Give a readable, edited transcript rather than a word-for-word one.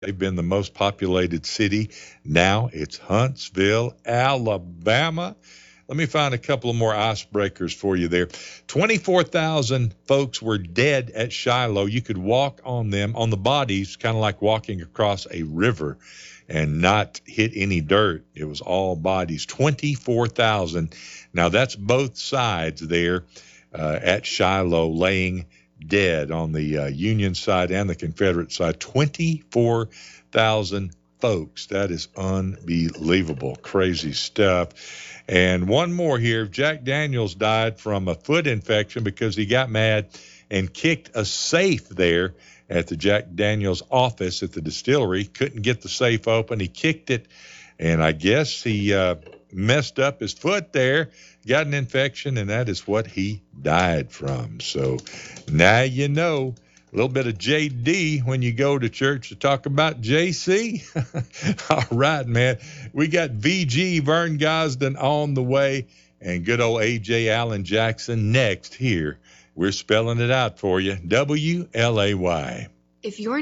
They've been the most populated city. Now it's Huntsville, Alabama. Let me find a couple of more icebreakers for you there. 24,000 folks were dead at Shiloh. You could walk on them, on the bodies, kind of like walking across a river and not hit any dirt. It was all bodies. 24,000. Now that's both sides there at Shiloh laying dead on the Union side and the Confederate side. 24,000 folks. That is unbelievable. Crazy stuff. And one more here. Jack Daniels died from a foot infection because he got mad and kicked a safe there at the Jack Daniels office at the distillery. Couldn't get the safe open. He kicked it, and I guess he messed up his foot there, got an infection, and that is what he died from. So now you know. A little bit of JD when you go to church to talk about JC. All right, man. We got VG Vern Gosden on the way and good old AJ Allen Jackson next here. We're spelling it out for you. WLAY. If you're